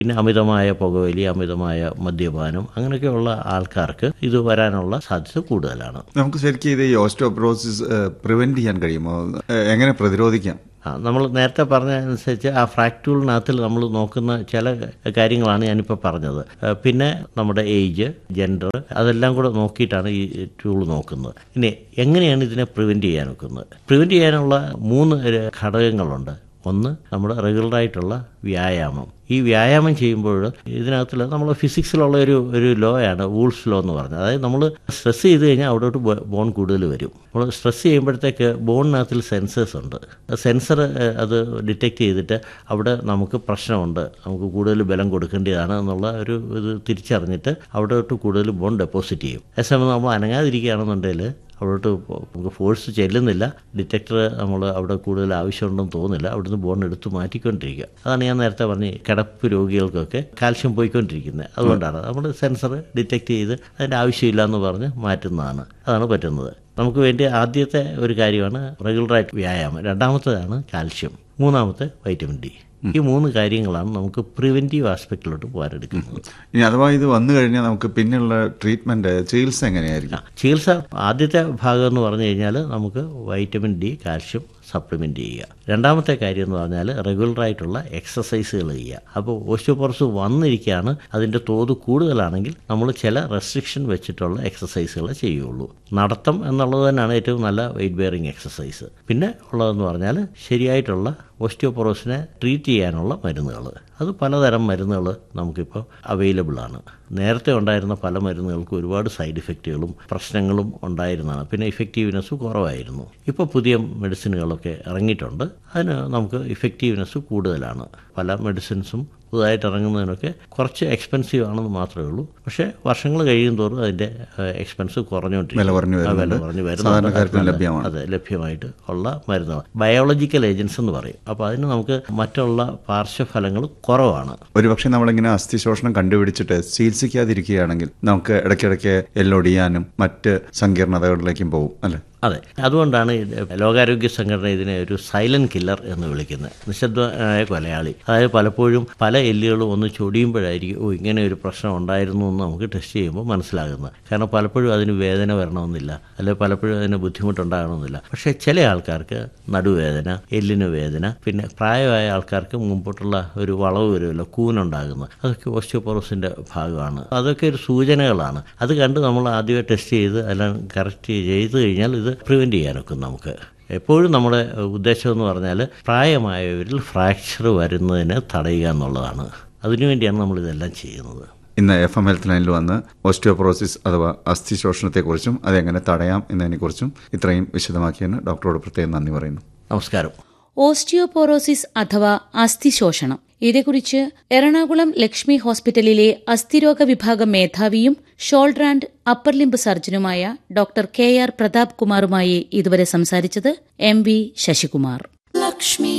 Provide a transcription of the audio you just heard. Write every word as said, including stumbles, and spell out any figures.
പിന്നെ അമിതമായ പുകവലി, അമിതമായ മദ്യപാനം, അങ്ങനെയൊക്കെയുള്ള ആൾക്കാർക്ക് ഇത് വരാനുള്ള സാധ്യത കൂടുതലാണ്. നമുക്ക് ശരിക്കും ഇത് ഈ ഓസ്റ്റിയോപൊറോസിസ് പ്രിവെന്റ് ചെയ്യാൻ കഴിയുമോ? എങ്ങനെ പ്രതിരോധിക്കാം? ആ നമ്മൾ നേരത്തെ പറഞ്ഞതനുസരിച്ച് ആ ഫ്രാക്ടൂളിനകത്തിൽ നമ്മൾ നോക്കുന്ന ചില കാര്യങ്ങളാണ് ഞാനിപ്പോൾ പറഞ്ഞത്. പിന്നെ നമ്മുടെ ഏജ്, ജെൻഡർ, അതെല്ലാം കൂടെ നോക്കിയിട്ടാണ് ഈ ടൂൾ നോക്കുന്നത്. ഇനി എങ്ങനെയാണ് ഇതിനെ പ്രിവെൻറ്റ് ചെയ്യാൻ നോക്കുന്നത്? പ്രിവെൻറ്റ് ചെയ്യാനുള്ള മൂന്ന് ഘടകങ്ങളുണ്ട്. ഒന്ന്, നമ്മുടെ റെഗുലറായിട്ടുള്ള വ്യായാമം. ഈ വ്യായാമം ചെയ്യുമ്പോൾ ഇതിനകത്തുള്ള നമ്മൾ ഫിസിക്സിലുള്ള ഒരു ഒരു ലോ ആണ് വൂൾസ് ലോ എന്ന് പറഞ്ഞത്. അതായത് നമ്മൾ സ്ട്രെസ് ചെയ്ത് കഴിഞ്ഞാൽ അവിടോട്ട് ബോൺ കൂടുതൽ വരും. നമ്മൾ സ്ട്രെസ് ചെയ്യുമ്പോഴത്തേക്ക് ബോണിനകത്തിൽ സെൻസേഴ്സ് ഉണ്ട്. സെൻസർ അത് ഡിറ്റക്റ്റ് ചെയ്തിട്ട് അവിടെ നമുക്ക് പ്രശ്നമുണ്ട്, നമുക്ക് കൂടുതൽ ബലം കൊടുക്കേണ്ടതാണ് എന്നുള്ള ഒരു ഇത് തിരിച്ചറിഞ്ഞിട്ട് അവിടോട്ട് കൂടുതൽ ബോൺ ഡെപ്പോസിറ്റ് ചെയ്യും. അതേസമയം നമ്മൾ അനങ്ങാതിരിക്കുകയാണെന്നുണ്ടെങ്കിൽ അവിടോട്ട് നമുക്ക് ഫോഴ്സ് ചെല്ലുന്നില്ല, ഡിറ്റക്ടർ നമ്മൾ അവിടെ കൂടുതൽ ആവശ്യമുണ്ടെന്ന് തോന്നില്ല, അവിടുന്ന് ബോൺ എടുത്ത് മാറ്റിക്കൊണ്ടിരിക്കുക. അതാണ് ഞാൻ നേരത്തെ പറഞ്ഞ് കിടപ്പ് രോഗികൾക്കൊക്കെ കാൽഷ്യം പോയിക്കൊണ്ടിരിക്കുന്നത്. അതുകൊണ്ടാണ് നമ്മൾ സെൻസർ ഡിറ്റക്ട് ചെയ്ത് അതിൻ്റെ ആവശ്യമില്ല എന്ന് പറഞ്ഞ് മാറ്റുന്നതാണ്. അതാണ് പറ്റുന്നത്. നമുക്ക് വേണ്ടി ആദ്യത്തെ ഒരു കാര്യമാണ് റെഗുലറായിട്ട് വ്യായാമം, രണ്ടാമത്തേതാണ് കാൽഷ്യം, മൂന്നാമത്തെ വൈറ്റമിൻ ഡി. ഈ മൂന്ന് കാര്യങ്ങളാണ് നമുക്ക് പ്രിവെന്റീവ് ആസ്പെക്റ്റിലോട്ട് പോകാനെടുക്കുന്നത്. ഇനി അഥവാ ഇത് വന്നു കഴിഞ്ഞാൽ നമുക്ക് പിന്നെയുള്ള ട്രീറ്റ്മെന്റ്, ചികിത്സ എങ്ങനെയായിരിക്കും? ചികിത്സ ആദ്യത്തെ ഭാഗം എന്ന് പറഞ്ഞു കഴിഞ്ഞാൽ നമുക്ക് വൈറ്റമിൻ ഡി, കാൽഷ്യം സപ്ലിമെൻറ്റ് ചെയ്യുക. രണ്ടാമത്തെ കാര്യം എന്ന് പറഞ്ഞാൽ റെഗുലറായിട്ടുള്ള എക്സസൈസുകൾ ചെയ്യുക. അപ്പോൾ ഓസ്റ്റിയോപൊറോസിസ് വന്നിരിക്കുകയാണ്, അതിൻ്റെ തോത് കൂടുതലാണെങ്കിൽ നമ്മൾ ചില റെസ്ട്രിക്ഷൻ വെച്ചിട്ടുള്ള എക്സസൈസുകൾ ചെയ്യുള്ളൂ. നടത്തം എന്നുള്ളത് തന്നെയാണ് ഏറ്റവും നല്ല വെയിറ്റ് ബെയറിങ് എക്സസൈസ്. പിന്നെ ഉള്ളതെന്ന് പറഞ്ഞാൽ ശരിയായിട്ടുള്ള ഓസ്റ്റിയോപൊറോസിനെ ട്രീറ്റ് ചെയ്യാനുള്ള മരുന്നുകൾ. അത് പലതരം മരുന്നുകൾ നമുക്കിപ്പോൾ അവൈലബിൾ ആണ്. നേരത്തെ ഉണ്ടായിരുന്ന പല മരുന്നുകൾക്കും ഒരുപാട് സൈഡ് ഇഫക്റ്റുകളും പ്രശ്നങ്ങളും ഉണ്ടായിരുന്നതാണ്. പിന്നെ ഇഫക്റ്റീവ്നെസ് കുറവായിരുന്നു. ഇപ്പോൾ പുതിയ മെഡിസിനുകളൊക്കെ ഇറങ്ങിയിട്ടുണ്ട്. അതിന് നമുക്ക് ഇഫക്റ്റീവ്നെസ് കൂടുതലാണ്. പല മെഡിസിൻസും പുതുതായിട്ട് ഇറങ്ങുന്നതിനൊക്കെ കുറച്ച് എക്സ്പെൻസീവ് ആണെന്ന് മാത്രമേ ഉള്ളൂ. പക്ഷേ വർഷങ്ങൾ കഴിയും തോറും അതിൻ്റെ എക്സ്പെൻസ് കുറഞ്ഞുകൊണ്ടിരിക്കും. വില കുറഞ്ഞു വരുന്നത് അതെ ലഭ്യമായിട്ട് ഉള്ള മരുന്നുകൾ ബയോളജിക്കൽ ഏജൻസ് എന്ന് പറയും. അപ്പോൾ അതിന് നമുക്ക് മറ്റുള്ള പാർശ്വഫലങ്ങൾ കുറവാണ്. ഒരുപക്ഷെ നമ്മളിങ്ങനെ അസ്ഥിശോഷണം കണ്ടുപിടിച്ചിട്ട് ചികിത്സിക്കാതിരിക്കുകയാണെങ്കിൽ നമുക്ക് ഇടയ്ക്കിടയ്ക്ക് എല്ലൊടിയാനും മറ്റ് സങ്കീർണതകളിലേക്കും പോകും അല്ലേ? അതെ, അതുകൊണ്ടാണ് ലോകാരോഗ്യ സംഘടന ഇതിനെ ഒരു സൈലന്റ് കില്ലർ എന്ന് വിളിക്കുന്നത്, നിശബ്ദമായ കൊലയാളി. അതായത് പലപ്പോഴും പല എല്ലുകളും ഒന്ന് ചൊടിയുമ്പോഴായിരിക്കും ഓ ഇങ്ങനെ ഒരു പ്രശ്നം ഉണ്ടായിരുന്നു എന്ന് നമുക്ക് ടെസ്റ്റ് ചെയ്യുമ്പോൾ മനസ്സിലാകുന്നത്. കാരണം പലപ്പോഴും അതിന് വേദന വരണമെന്നില്ല, അല്ലെങ്കിൽ പലപ്പോഴും അതിന് ബുദ്ധിമുട്ടുണ്ടാകണമെന്നില്ല. പക്ഷേ ചില ആൾക്കാർക്ക് നടുവേദന, എല്ലിന് വേദന, പിന്നെ പ്രായമായ ആൾക്കാർക്ക് മുമ്പോട്ടുള്ള ഒരു വളവ് വരുമല്ലോ, കൂനുണ്ടാകുന്നത്, അതൊക്കെ ഓസ്റ്റിയോപൊറോസിൻ്റെ ഭാഗമാണ്. അതൊക്കെ ഒരു സൂചനകളാണ്. അത് കണ്ട് നമ്മൾ ആദ്യമേ ടെസ്റ്റ് ചെയ്ത് എല്ലാം കറക്റ്റ് ചെയ്ത് കഴിഞ്ഞാൽ ഇത് പ്രിവെൻറ്റ് ചെയ്യാനൊക്കെ നമുക്ക്. എപ്പോഴും നമ്മുടെ ഉദ്ദേശം എന്ന് പറഞ്ഞാൽ പ്രായമായവരിൽ ഫ്രാക്ചർ വരുന്നതിനെ തടയുക എന്നുള്ളതാണ്. അതിനുവേണ്ടിയാണ് നമ്മളിതെല്ലാം ചെയ്യുന്നത്. ഇന്ന് എഫ് എം ഹെൽത്ത് ലൈനിൽ വന്ന് ഓസ്റ്റിയോപൊറോസിസ് അഥവാ അസ്ഥിശോഷണത്തെക്കുറിച്ചും അതെങ്ങനെ തടയാം എന്നതിനെക്കുറിച്ചും ഇത്രയും വിശദമാക്കിയതിന് ഡോക്ടറോട് പ്രത്യേകം നന്ദി പറയുന്നു. നമസ്കാരം. ഓസ്റ്റിയോപൊറോസിസ് അഥവാ അസ്ഥിശോഷണം, ഇതേക്കുറിച്ച് എറണാകുളം ലക്ഷ്മി ഹോസ്പിറ്റലിലെ അസ്ഥിരോഗ വിഭാഗം മേധാവിയും shoulder and upper limb സർജനുമായ doctor K R Pratap കുമാറുമായി ഇതുവരെ സംസാരിച്ചത് എം വി ശശികുമാർ. ലക്ഷ്മി